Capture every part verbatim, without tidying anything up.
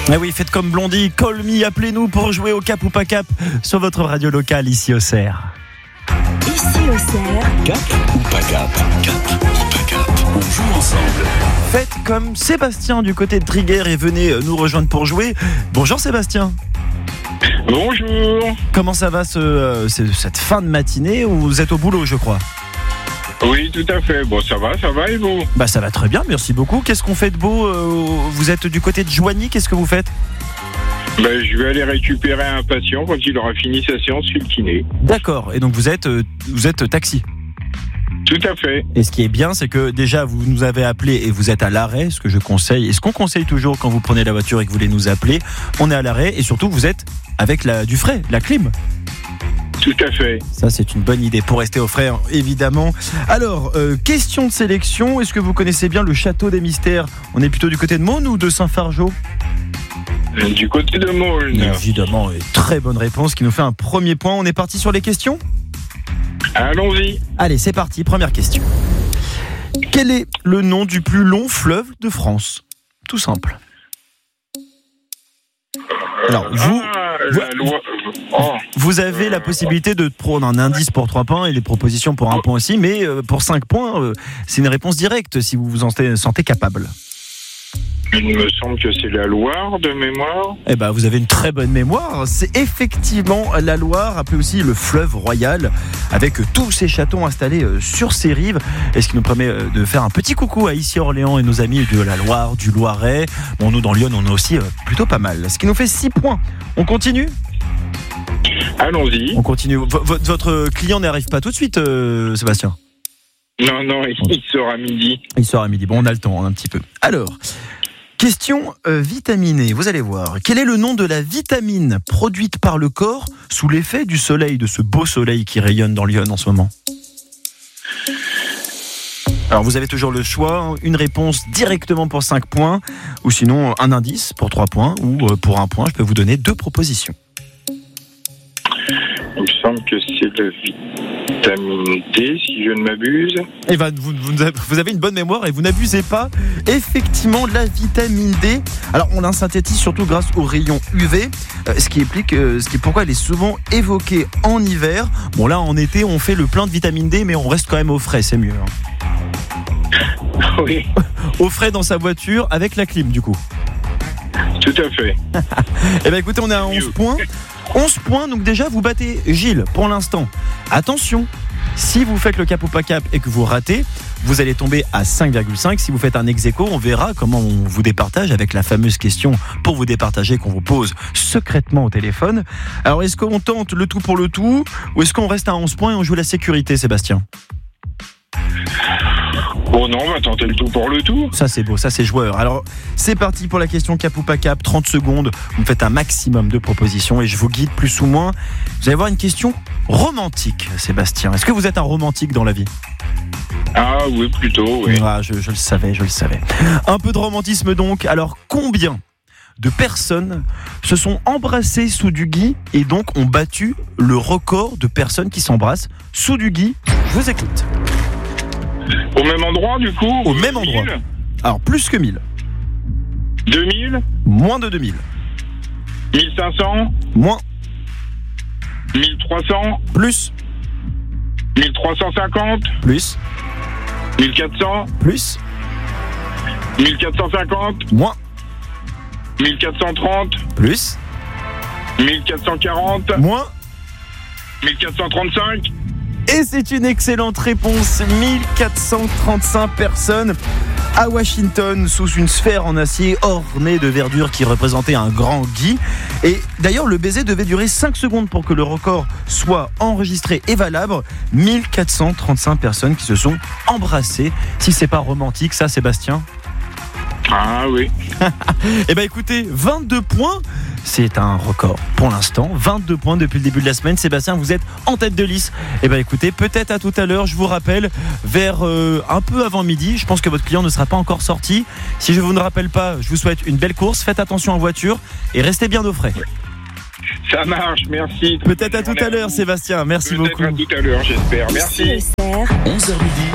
Ah oui, faites comme Blondie, Call Me, appelez-nous pour jouer au Cap ou pas Cap sur votre radio locale ici au Cerf. Ici au Cerf. Cap ou pas Cap? Cap ou pas Cap? On joue ensemble. Faites comme Sébastien du côté de Triguer et venez nous rejoindre pour jouer. Bonjour Sébastien. Bonjour. Comment ça va ce, euh, cette fin de matinée où vous êtes au boulot, je crois? Oui, tout à fait. Bon, ça va, ça va et vous? Bah ça va très bien, merci beaucoup. Qu'est-ce qu'on fait de beau? euh, Vous êtes du côté de Joigny, qu'est-ce que vous faites? Ben, je vais aller récupérer un patient quand il aura fini sa séance chez le kiné. D'accord, et donc vous êtes, euh, vous êtes taxi? Tout à fait. Et ce qui est bien, c'est que déjà vous nous avez appelé et vous êtes à l'arrêt, ce que je conseille, et ce qu'on conseille toujours quand vous prenez la voiture et que vous voulez nous appeler, on est à l'arrêt et surtout vous êtes avec la, du frais, la clim. Tout à fait. Ça c'est une bonne idée pour rester au frais, évidemment. Alors, euh, question de sélection, est-ce que vous connaissez bien le Château des Mystères? On est plutôt du côté de Maune ou de Saint-Fargeau? Du côté de Maulne. Évidemment, une très bonne réponse qui nous fait un premier point. On est parti sur les questions? Allons-y. Allez, c'est parti, première question. Quel est le nom du plus long fleuve de France? Tout simple. Alors, vous, Ah, vous, la loi... Oh. vous avez la possibilité de prendre un indice pour trois points et les propositions pour un point aussi, mais euh, pour cinq points, euh, c'est une réponse directe si vous vous en sentez, sentez capable. Il me semble que c'est la Loire de mémoire. Eh ben, vous avez une très bonne mémoire. C'est effectivement la Loire, appelée aussi le fleuve royal, avec tous ces châteaux installés sur ses rives. Et ce qui nous permet de faire un petit coucou à Issy-Orléans et nos amis de la Loire, du Loiret. Bon, nous, dans Lyon, on est aussi plutôt pas mal. Ce qui nous fait six points. On continue ? Allons-y. On continue. V- votre client n'arrive pas tout de suite, euh, Sébastien ? Non, non, il sort à midi. Il sort à midi. Bon, on a le temps, hein, un petit peu. Alors... Question euh, vitaminée, vous allez voir. Quel est le nom de la vitamine produite par le corps sous l'effet du soleil, de ce beau soleil qui rayonne dans Lyon en ce moment? Alors vous avez toujours le choix, une réponse directement pour cinq points, ou sinon un indice pour trois points, ou euh, pour un point, je peux vous donner deux propositions. Il me semble que c'est le vitamine D, si je ne m'abuse. Et ben, vous, vous avez une bonne mémoire et vous n'abusez pas. Effectivement, la vitamine D. Alors, on la synthétise surtout grâce aux rayons U V, euh, ce qui explique euh, ce qui est pourquoi elle est souvent évoquée en hiver. Bon, là, en été, on fait le plein de vitamine D, mais on reste quand même au frais, c'est mieux. Hein. Oui. Au frais dans sa voiture avec la clim, du coup. Tout à fait. Eh ben, écoutez, on est à onze points. onze points, donc déjà vous battez Gilles pour l'instant. Attention, si vous faites le cap ou pas cap et que vous ratez, vous allez tomber à cinq virgule cinq. Si vous faites un ex-aequo, on verra comment on vous départage avec la fameuse question pour vous départager qu'on vous pose secrètement au téléphone. Alors est-ce qu'on tente le tout pour le tout ou est-ce qu'on reste à onze points et on joue la sécurité, Sébastien ? Bon non, on va tenter le tout pour le tout. Ça c'est beau, ça c'est joueur. Alors c'est parti pour la question cap ou pas cap, trente secondes, vous me faites un maximum de propositions et je vous guide plus ou moins. Vous allez voir une question romantique, Sébastien. Est-ce que vous êtes un romantique dans la vie ? Ah oui, plutôt, oui. Ah, je, je le savais, je le savais. Un peu de romantisme donc. Alors combien de personnes se sont embrassées sous du gui et donc ont battu le record de personnes qui s'embrassent sous du gui ? Je vous écoute. Au même endroit, du coup? Au même endroit. mille Alors, plus que mille. deux mille Moins de deux mille. mille cinq cents Moins. mille trois cents Plus. mille trois cent cinquante Plus. mille quatre cents Plus. mille quatre cent cinquante Moins. mille quatre cent trente Plus. mille quatre cent quarante Moins. mille quatre cent trente-cinq Et c'est une excellente réponse. mille quatre cent trente-cinq personnes à Washington sous une sphère en acier ornée de verdure qui représentait un grand gui. Et d'ailleurs, le baiser devait durer cinq secondes pour que le record soit enregistré et valable. mille quatre cent trente-cinq personnes qui se sont embrassées. Si c'est pas romantique, ça, Sébastien ? Ah oui. Eh ben écoutez, vingt-deux points, c'est un record pour l'instant. vingt-deux points depuis le début de la semaine. Sébastien, vous êtes en tête de liste. Eh ben écoutez, peut-être à tout à l'heure, je vous rappelle, vers euh, un peu avant midi. Je pense que votre client ne sera pas encore sorti. Si je vous ne rappelle pas, je vous souhaite une belle course. Faites attention en voiture et restez bien au frais. Ça marche, merci. Peut-être à tout à l'heure, Sébastien. Merci Peut-être beaucoup. à tout à l'heure, j'espère. Merci. Ici au Cerf. onze heures midi.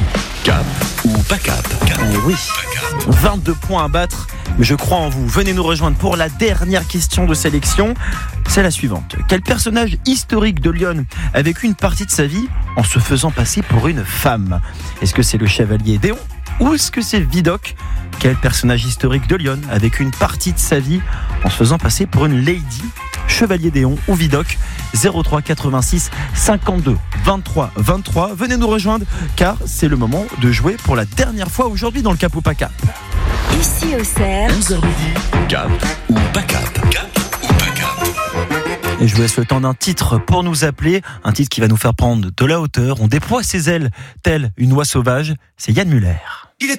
Cap ou pas cap? Cap Eh oui, ou pas cap? vingt-deux points à battre, mais je crois en vous. Venez nous rejoindre pour la dernière question de sélection. C'est la suivante. Quel personnage historique de Lyon a vécu une partie de sa vie en se faisant passer pour une femme? Est-ce que c'est le chevalier Déon ou est-ce que c'est Vidocq? Quel personnage historique de Lyon a vécu une partie de sa vie en se faisant passer pour une lady? Chevalier Déon ou Vidocq? zéro trois quatre-vingt-six cinquante-deux vingt-trois vingt-trois. Venez nous rejoindre car c'est le moment de jouer pour la dernière fois aujourd'hui dans le Cap ou pas Cap. Ici au Cerf, onze heures midi. Cap ou pas cap? Cap ou pas cap? Et je vous laisse le temps d'un titre pour nous appeler, un titre qui va nous faire prendre de la hauteur. On déploie ses ailes tel une oie sauvage. C'est Yann Muller.